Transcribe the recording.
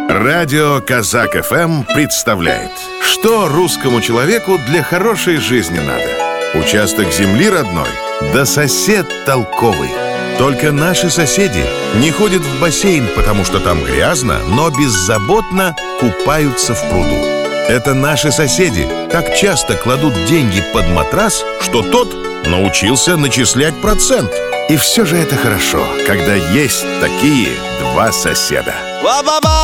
Радио Казак ФМ представляет, что русскому человеку для хорошей жизни надо. Участок земли родной, да сосед толковый. Только наши соседи не ходят в бассейн, потому что там грязно, но беззаботно купаются в пруду. Это наши соседи так часто кладут деньги под матрас, что тот научился начислять процент. И все же это хорошо, когда есть такие два соседа.